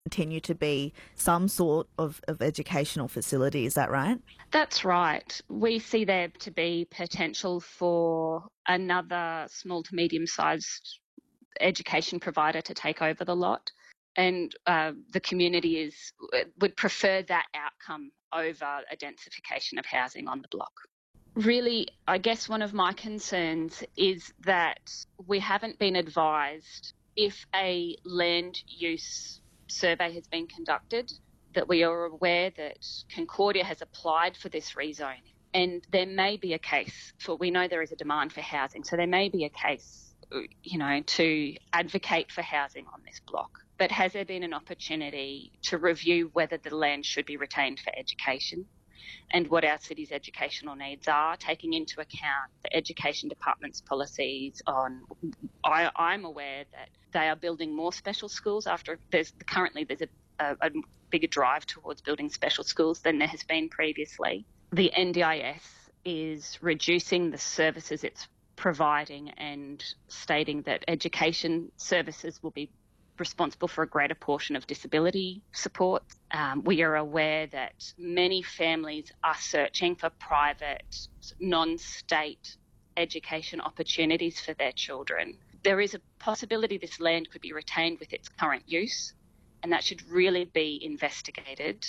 continue to be some sort of educational facility. Is that right? That's right. We see there to be potential for another small to medium-sized education provider to take over the lot, and the community would prefer that outcome over a densification of housing on the block. Really, I guess one of my concerns is that we haven't been advised if a land use survey has been conducted, that we are aware that Concordia has applied for this rezoning, and there may be a case we know there is a demand for housing, so there may be a case, to advocate for housing on this block. But has there been an opportunity to review whether the land should be retained for education and what our city's educational needs are, taking into account the education department's policies on, I'm aware that they are building more special schools after there's a bigger drive towards building special schools than there has been previously. The NDIS is reducing the services it's providing and stating that education services will be responsible for a greater portion of disability support. We are aware that many families are searching for private, non-state education opportunities for their children. There is a possibility this land could be retained with its current use, and that should really be investigated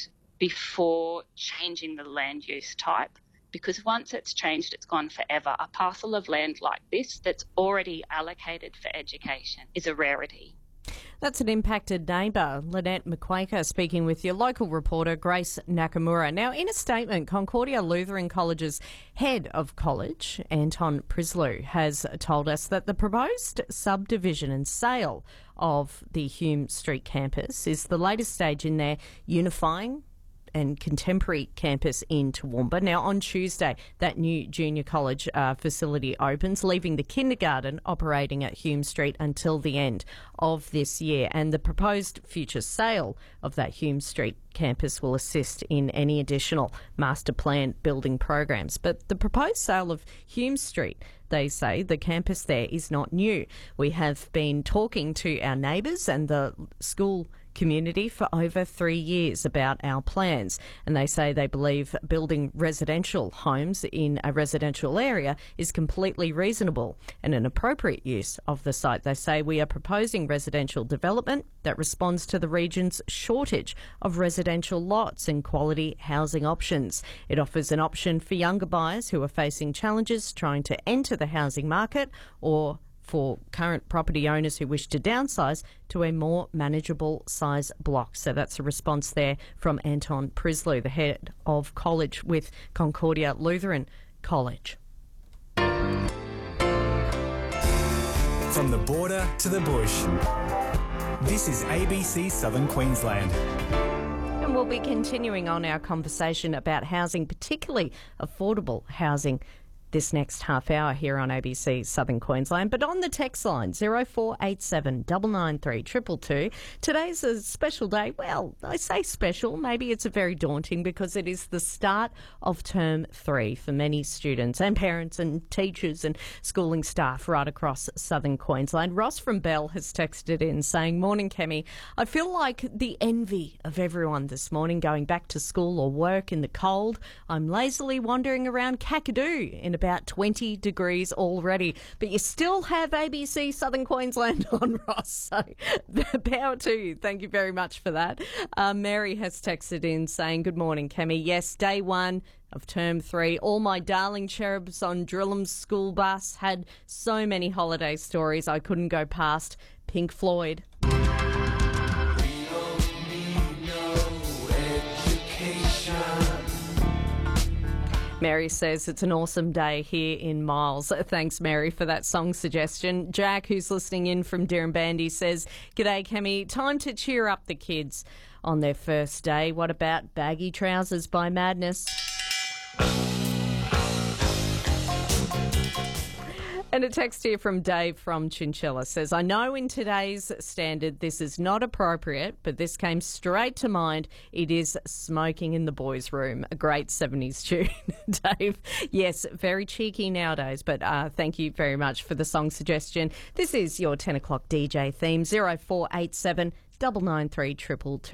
before changing the land use type, because once it's changed, it's gone forever. A parcel of land like this that's already allocated for education is a rarity. That's an impacted neighbour, Lynette McQuaker, speaking with your local reporter, Grace Nakamura. Now, in a statement, Concordia Lutheran College's head of college, Anton Prislew, has told us that the proposed subdivision and sale of the Hume Street campus is the latest stage in their unifying and contemporary campus in Toowoomba. Now, on Tuesday, that new junior college facility opens, leaving the kindergarten operating at Hume Street until the end of this year. And the proposed future sale of that Hume Street campus will assist in any additional master plan building programs. But the proposed sale of Hume Street, they say, the campus there is not new. We have been talking to our neighbours and the school community for over 3 years about our plans, and they say they believe building residential homes in a residential area is completely reasonable and an appropriate use of the site. They say we are proposing residential development that responds to the region's shortage of residential lots and quality housing options. It offers an option for younger buyers who are facing challenges trying to enter the housing market, or for current property owners who wish to downsize to a more manageable size block. So that's a response there from Anton Prislew, the head of college with Concordia Lutheran College. From the border to the bush, this is ABC Southern Queensland. And we'll be continuing on our conversation about housing, particularly affordable housing, this next half hour here on ABC Southern Queensland. But on the text line, 0487 993 222, today's a special day. Well, I say special, maybe it's a very daunting, because it is the start of term 3 for many students and parents and teachers and schooling staff right across Southern Queensland. Ross from Bell has texted in saying, "Morning, Kemi. I feel like the envy of everyone this morning going back to school or work in the cold. I'm lazily wandering around Kakadu in about 20 degrees already, but you still have ABC Southern Queensland on, Ross, so power to you. Thank you very much for that." Mary has texted in saying, "Good morning, Kemi. Yes, day 1 of term 3. All my darling cherubs on Drillham's school bus had so many holiday stories I couldn't go past. Pink Floyd." Mary says it's an awesome day here in Miles. Thanks, Mary, for that song suggestion. Jack, who's listening in from Dirranbandy, says, "G'day, Kemi. Time to cheer up the kids on their first day. What about Baggy Trousers by Madness?" And a text here from Dave from Chinchilla says, "I know in today's standard this is not appropriate, but this came straight to mind. It is Smoking in the Boys' Room." A great 70s tune, Dave. Yes, very cheeky nowadays, but thank you very much for the song suggestion. This is your 10 o'clock DJ theme, 0487 993222.